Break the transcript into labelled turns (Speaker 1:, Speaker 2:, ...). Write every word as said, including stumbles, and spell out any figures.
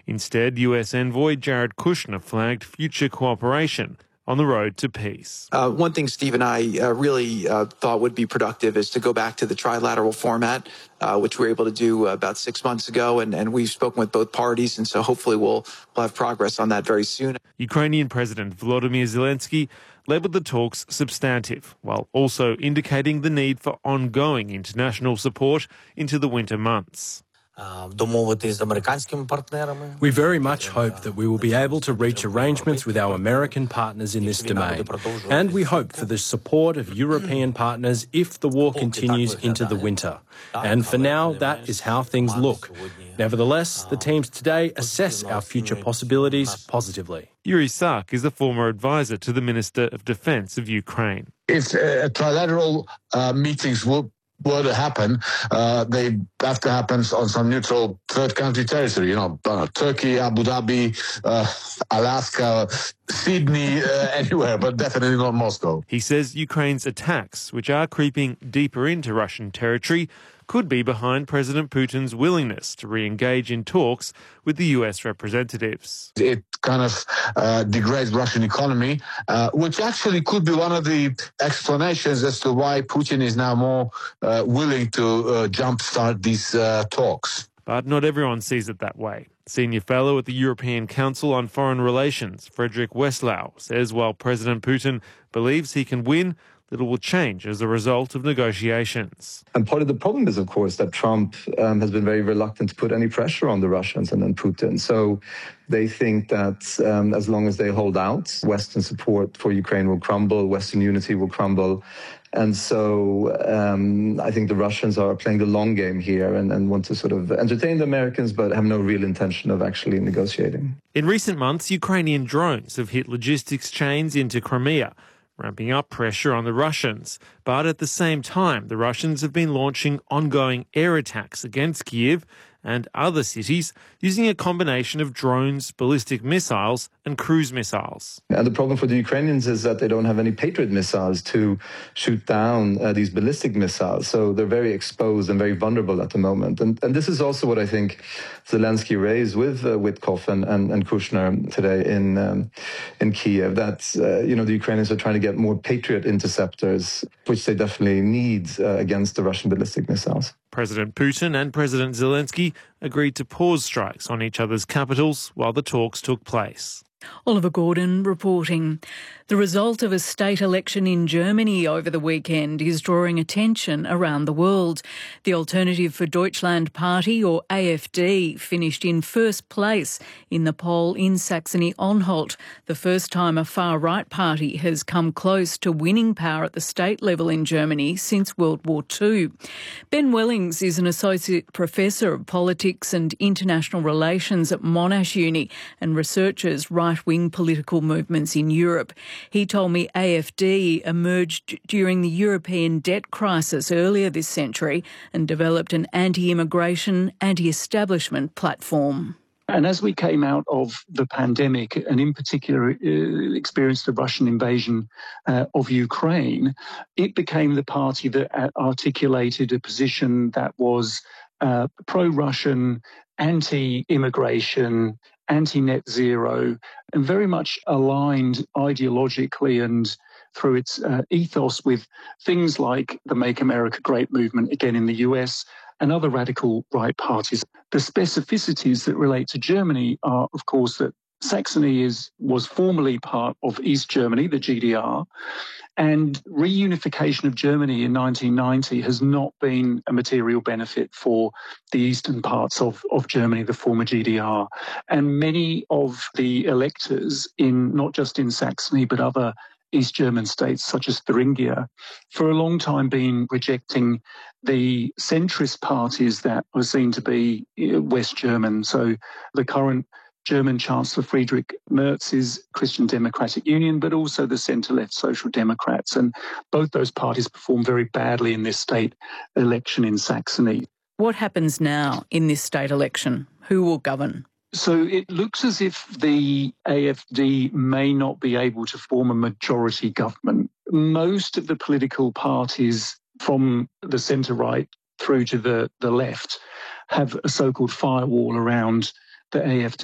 Speaker 1: Instead, U S envoy Jared Kushner flagged future cooperation on the road to peace.
Speaker 2: Uh, one thing Steve and I uh, really uh, thought would be productive is to go back to the trilateral format, uh, which we were able to do uh, about six months ago, and, and we've spoken with both parties, and so hopefully we'll, we'll have progress on that very soon.
Speaker 1: Ukrainian President Volodymyr Zelensky labelled the talks substantive, while also indicating the need for ongoing international support into the winter months.
Speaker 3: We very much hope that we will be able to reach arrangements with our American partners in this domain, and we hope for the support of European partners if the war continues into the winter. And for now, that is how things look. Nevertheless, the teams today assess our future possibilities positively.
Speaker 1: Yuri Sak is the former advisor to the Minister of Defence of Ukraine.
Speaker 4: If uh, trilateral uh, meetings will were to happen, uh, they have to happen on some neutral third country territory, you know, uh, Turkey, Abu Dhabi, uh, Alaska, Sydney, uh, anywhere, but definitely not Moscow.
Speaker 1: He says Ukraine's attacks, which are creeping deeper into Russian territory, could be behind President Putin's willingness to re-engage in talks with the U S representatives.
Speaker 4: It kind of uh, degrades Russian economy, uh, which actually could be one of the explanations as to why Putin is now more uh, willing to uh, jumpstart these uh, talks.
Speaker 1: But not everyone sees it that way. Senior fellow at the European Council on Foreign Relations, Frederick Westlau, says while President Putin believes he can win, little will change as a result of negotiations.
Speaker 5: And part of the problem is, of course, that Trump um, has been very reluctant to put any pressure on the Russians and then Putin. So they think that um, as long as they hold out, Western support for Ukraine will crumble, Western unity will crumble. And so um, I think the Russians are playing the long game here and, and want to sort of entertain the Americans, but have no real intention of actually negotiating.
Speaker 1: In recent months, Ukrainian drones have hit logistics chains into Crimea, ramping up pressure on the Russians. But at the same time, the Russians have been launching ongoing air attacks against Kyiv and other cities using a combination of drones, ballistic missiles and cruise missiles.
Speaker 5: And the problem for the Ukrainians is that they don't have any Patriot missiles to shoot down uh, these ballistic missiles. So they're very exposed and very vulnerable at the moment. And, and this is also what I think Zelensky raised with uh, Witkoff and, and, and Kushner today in um, in Kyiv, that uh, you know the Ukrainians are trying to get more Patriot interceptors, which they definitely need uh, against the Russian ballistic missiles.
Speaker 1: President Putin and President Zelensky agreed to pause strikes on each other's capitals while the talks took place.
Speaker 6: Oliver Gordon reporting. The result of a state election in Germany over the weekend is drawing attention around the world. The Alternative for Deutschland Party, or A F D, finished in first place in the poll in Saxony-Anhalt, the first time a far-right party has come close to winning power at the state level in Germany since World War Two. Ben Wellings is an Associate Professor of Politics and International Relations at Monash Uni and researches right-wing political movements in Europe. He told me A F D emerged during the European debt crisis earlier this century and developed an anti-immigration, anti-establishment platform.
Speaker 7: And as we came out of the pandemic, and in particular uh, experienced the Russian invasion uh, of Ukraine, it became the party that articulated a position that was uh, pro-Russian, anti-immigration, anti-net zero, and very much aligned ideologically and through its uh, ethos with things like the Make America Great movement, again in the U S, and other radical right parties. The specificities that relate to Germany are, of course, that Saxony is was formerly part of East Germany, the G D R, and reunification of Germany in nineteen ninety has not been a material benefit for the eastern parts of, of Germany, the former G D R. And many of the electors, in not just in Saxony, but other East German states such as Thuringia, for a long time been rejecting the centrist parties that were seen to be West German. So the current German Chancellor Friedrich Merz's Christian Democratic Union, but also the centre-left Social Democrats. And both those parties performed very badly in this state election in Saxony.
Speaker 6: What happens now in this state election? Who will govern?
Speaker 7: So it looks as if the A F D may not be able to form a majority government. Most of the political parties from the centre-right through to the, the left have a so-called firewall around the A F D.